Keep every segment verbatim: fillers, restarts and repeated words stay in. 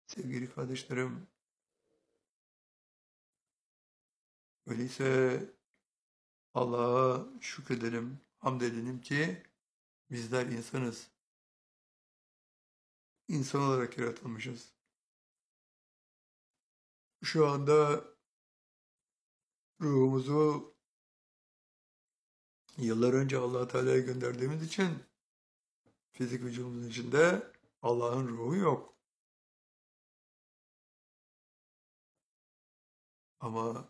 Sevgili kardeşlerim, öyleyse Allah'a şükredelim, hamd edelim ki bizler insanız. İnsan olarak yaratılmışız. Şu anda ruhumuzu yıllar önce Allah Teala'ya gönderdiğimiz için fizik vücudumuzun içinde Allah'ın ruhu yok. Ama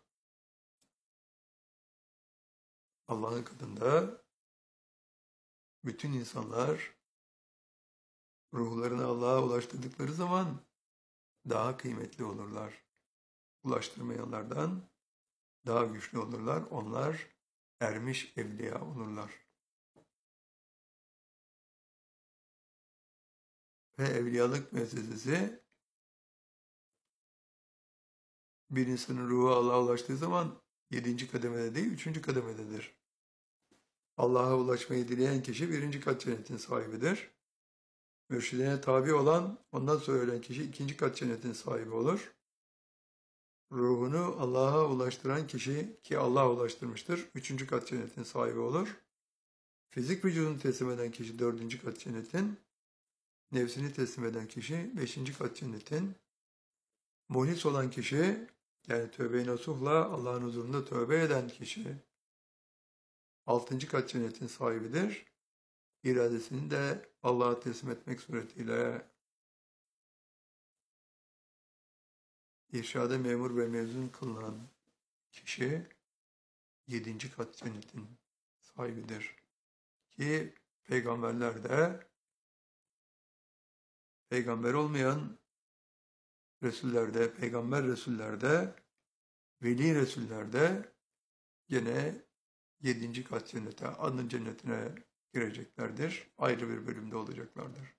Allah'ın katında bütün insanlar ruhlarını Allah'a ulaştırdıkları zaman daha kıymetli olurlar. Ulaştırmayanlardan daha güçlü olurlar. Onlar ermiş evliya olurlar. Ve evliyalık müessesesi bir insanın ruhu Allah'a ulaştığı zaman yedinci kademede değil, üçüncü kademededir. Allah'a ulaşmayı dileyen kişi birinci kat cennetin sahibidir. Mürşidine tabi olan, ondan sonra ölen kişi ikinci kat cennetin sahibi olur. Ruhunu Allah'a ulaştıran kişi ki Allah'a ulaştırmıştır, üçüncü kat cennetin sahibi olur. Fizik vücudunu teslim eden kişi dördüncü kat cennetin, nefsini teslim eden kişi beşinci kat cennetin, muhlis olan kişi yani tövbe-i nasuhla Allah'ın huzurunda tövbe eden kişi altıncı kat cennetin sahibidir. İradesini de Allah'a teslim etmek suretiyle irşada memur ve mezun kılınan kişi yedinci kat cennetin sahibidir. Ki peygamberler de peygamber olmayan Resullerde, peygamber Resullerde, veli Resullerde gene yedinci kat cennete, adın cennetine gireceklerdir. Ayrı bir bölümde olacaklardır.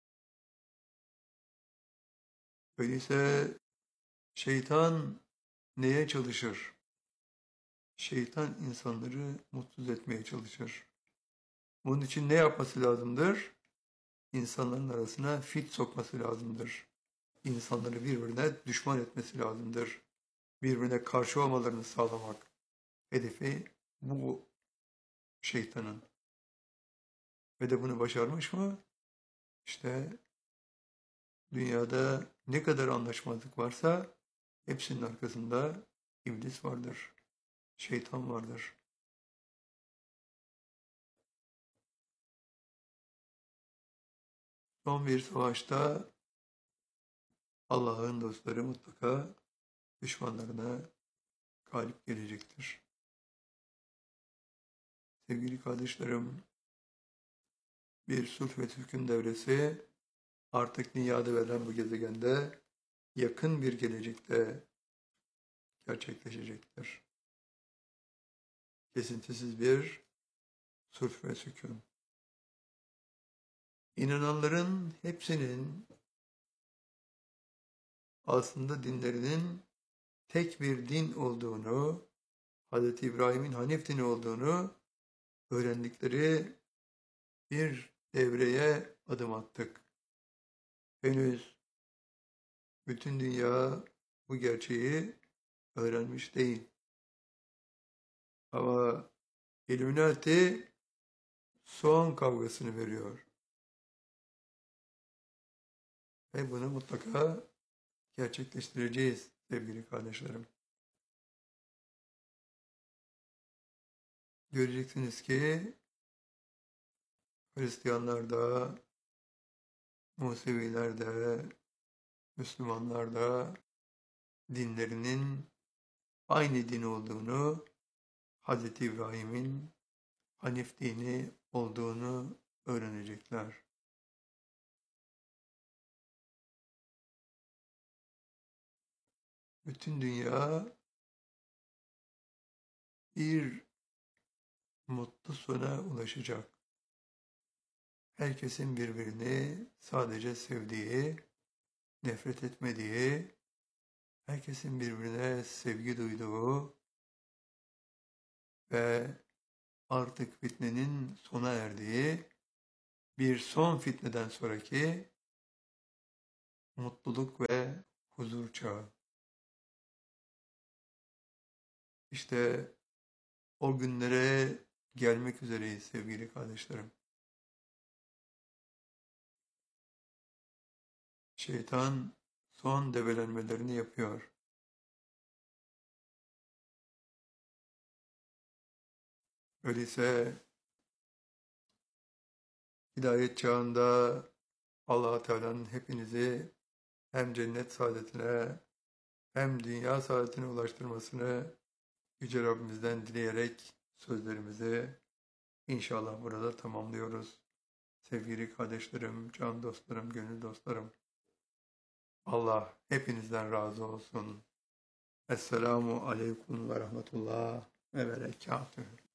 Öyleyse şeytan neye çalışır? Şeytan insanları mutsuz etmeye çalışır. Bunun için ne yapması lazımdır? İnsanların arasına fit sokması lazımdır. İnsanları birbirine düşman etmesi lazımdır. Birbirine karşı olmalarını sağlamak. Hedefi bu şeytanın. Ve de bunu başarmış mı? İşte dünyada ne kadar anlaşmazlık varsa hepsinin arkasında iblis vardır, şeytan vardır. Son bir savaşta Allah'ın dostları mutlaka düşmanlarına galip gelecektir. Sevgili kardeşlerim, bir sulh ve sükun devresi artık dünyada verilen bu gezegende yakın bir gelecekte gerçekleşecektir. Kesintisiz bir sulh ve sükun. İnananların hepsinin aslında dinlerinin tek bir din olduğunu, Hz. İbrahim'in Hanif dini olduğunu öğrendikleri bir devreye adım attık. Henüz bütün dünya bu gerçeği öğrenmiş değil. Ama Illuminati son kavgasını veriyor. Ve bunu mutlaka gerçekleştireceğiz sevgili kardeşlerim. Göreceksiniz ki Hristiyanlar da, Museviler de, Müslümanlar da dinlerinin aynı din olduğunu, Hz. İbrahim'in Hanif dini olduğunu öğrenecekler. Bütün dünya bir mutlu sona ulaşacak. Herkesin birbirini sadece sevdiği, nefret etmediği, herkesin birbirine sevgi duyduğu ve artık fitnenin sona erdiği bir son fitneden sonraki mutluluk ve huzur çağı. İşte o günlere gelmek üzereyiz sevgili kardeşlerim. Şeytan son debelenmelerini yapıyor. Öyleyse hidayet çağında Allah Teala'nın hepinizi hem cennet saadetine hem dünya saadetine ulaştırmasını Yüce Rabbimizden dileyerek sözlerimizi inşallah burada tamamlıyoruz. Sevgili kardeşlerim, can dostlarım, gönül dostlarım. Allah hepinizden razı olsun. Esselamu Aleyküm ve Rahmetullah ve Berekatuhu.